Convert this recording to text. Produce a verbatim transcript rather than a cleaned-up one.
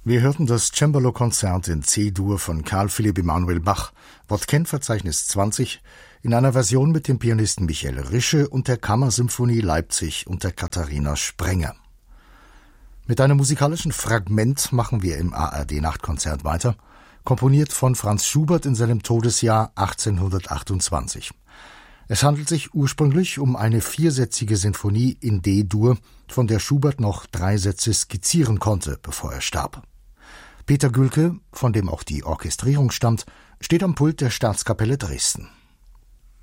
Wir hörten das Cembalo-Konzert in C-Dur von Carl Philipp Emanuel Bach, Wortkenntverzeichnis zwanzig, in einer Version mit dem Pianisten Michael Rische und der Kammersymphonie Leipzig unter Katharina Sprenger. Mit einem musikalischen Fragment machen wir im A R D-Nachtkonzert weiter, komponiert von Franz Schubert in seinem Todesjahr achtzehnhundertachtundzwanzig. Es handelt sich ursprünglich um eine viersätzige Sinfonie in D-Dur, von der Schubert noch drei Sätze skizzieren konnte, bevor er starb. Peter Gülke, von dem auch die Orchestrierung stammt, steht am Pult der Staatskapelle Dresden.